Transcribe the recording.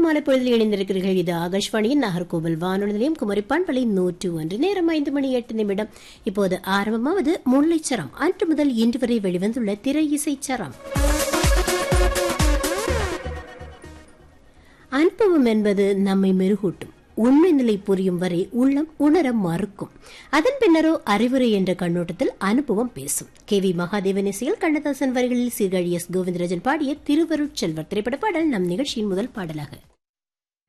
மாலை பொழுதில் இணைந்திருக்கிறீர்கள். இது ஆகாஷ்வாணியின் நாகர்கோவில் வானொலி நிலையம் குமரிப்பான்பளை 101 நேரம் 5:08. இப்போது ஆரம்பமாவது முல்லைச்சரம். அன்று முதல் இன்று வரை வெளிவந்துள்ள திரை இசைச்சரம். அனுபவம் என்பது நம்மை மெருகூட்டும். உண்மை நிலை புரியும் வரை உள்ளம் உணர மறுக்கும். அதன் பின்னரோ அறிவுரை என்ற கண்ணோட்டத்தில் அனுபவம் பேசும். KV மகாதேவன் இசையில் கண்ணதாசன் வரிகளில் சீர்காழி S. கோவிந்தராஜன் பாடிய திருவருட்செல்வர் திரைப்பட பாடல் நம் நிகழ்ச்சியின் முதல் பாடலாக.